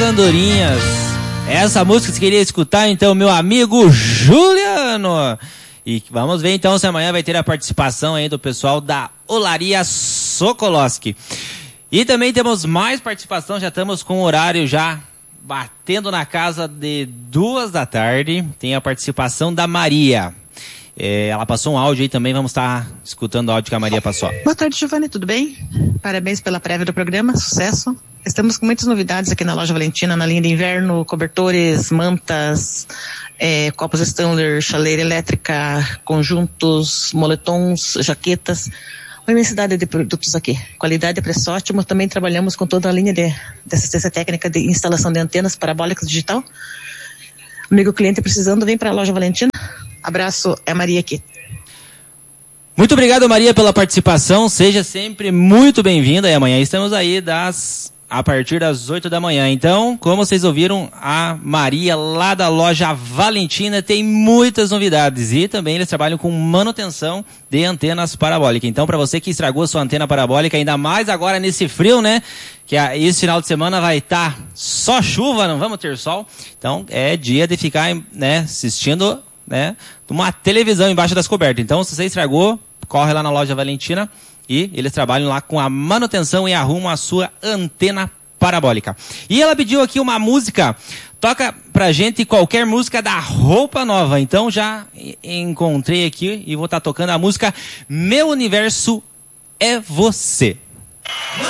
Andorinhas. Essa música você queria escutar, então, meu amigo Juliano. E vamos ver, então, se amanhã vai ter a participação aí do pessoal da Olaria Sokolowski. E também temos mais participação, já estamos com o horário já batendo na casa de 14h. Tem a participação da Maria. Ela passou um áudio aí também, vamos estar escutando o áudio que a Maria passou. Boa tarde, Giovanni, tudo bem? Parabéns pela prévia do programa, sucesso. Estamos com muitas novidades aqui na Loja Valentina, na linha de inverno, cobertores, mantas, copos Stanley, chaleira elétrica, conjuntos, moletons, jaquetas, uma imensidade de produtos aqui. Qualidade e preço ótimo, também trabalhamos com toda a linha de assistência técnica de instalação de antenas parabólicas digital. Amigo cliente precisando, vem para a Loja Valentina. Abraço, é a Maria aqui. Muito obrigado, Maria, pela participação. Seja sempre muito bem-vinda. E amanhã estamos aí a partir das 8h. Então, como vocês ouviram, a Maria lá da Loja Valentina tem muitas novidades. E também eles trabalham com manutenção de antenas parabólicas. Então, para você que estragou sua antena parabólica, ainda mais agora nesse frio, né? Que esse final de semana vai estar só chuva, não vamos ter sol. Então, é dia de ficar, né, assistindo, né, uma televisão embaixo das cobertas. Então, se você estragou, corre lá na Loja Valentina e eles trabalham lá com a manutenção e arrumam a sua antena parabólica. E ela pediu aqui uma música, toca pra gente qualquer música da Roupa Nova. Então, já encontrei aqui e vou estar tocando a música Meu Universo é Você.